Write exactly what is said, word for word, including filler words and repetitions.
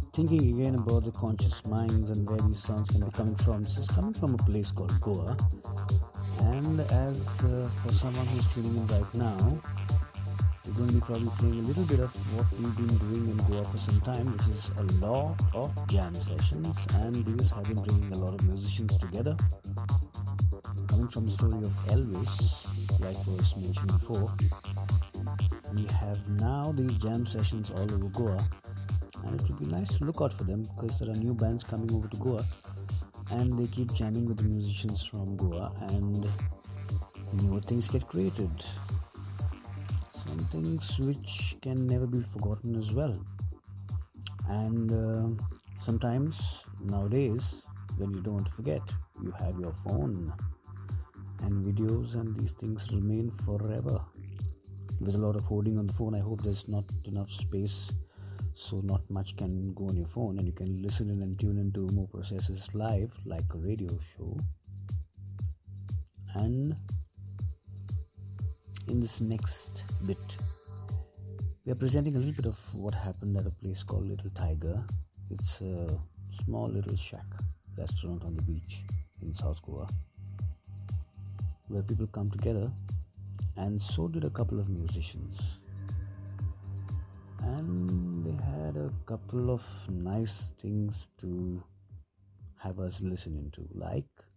Thinking again about the conscious minds and where these sounds can be coming from. This is coming from a place called Goa. And as uh, for someone who's tuning in right now, we're going to be probably playing a little bit of what we've been doing in Goa for some time, which is a lot of jam sessions. And these have been bringing a lot of musicians together. Coming from the story of Elvis, like was mentioned before, we have now these jam sessions all over Goa. And it would be nice to look out for them because there are new bands coming over to Goa and they keep jamming with the musicians from Goa and newer things get created. Some things which can never be forgotten as well. And uh, sometimes nowadays, when you don't want to forget, you have your phone and videos, and these things remain forever. There's a lot of holding on the phone. I hope there's not enough space, so not much can go on your phone, and you can listen in and tune into more processes live, like a radio show. And in this next bit, we are presenting a little bit of what happened at a place called Little Tiger. It's a small little shack restaurant on the beach in South Goa, where people come together, and so did a couple of musicians. And they had a couple of nice things to have us listen into, like